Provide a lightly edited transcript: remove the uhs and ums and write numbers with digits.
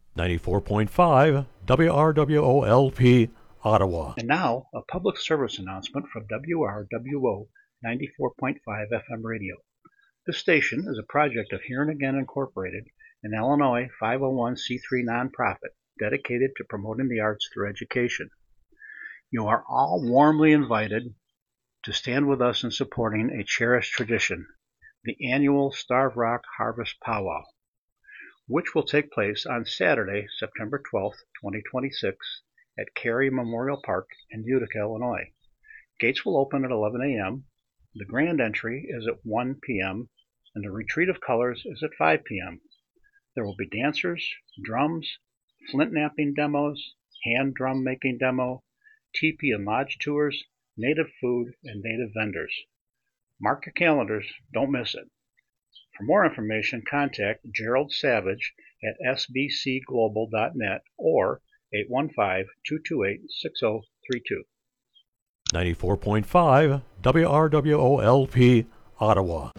94.5 WRWOLP, Ottawa. And now, a public service announcement from WRWO 94.5 FM radio. This station is a project of Here and Again Incorporated, an Illinois 501c3 nonprofit dedicated to promoting the arts through education. You are all warmly invited to stand with us in supporting a cherished tradition, the annual Starved Rock Harvest Powwow, which will take place on Saturday, September 12th, 2026, at Cary Memorial Park in Utica, Illinois. Gates will open at 11 a.m., the grand entry is at 1 p.m., and the retreat of colors is at 5 p.m. There will be dancers, drums, flint knapping demos, hand drum making demo, teepee and lodge tours, native food, and native vendors. Mark your calendars, don't miss it. For more information, contact Gerald Savage at sbcglobal.net or 815-228-6032. 94.5 WRWOLP, Ottawa.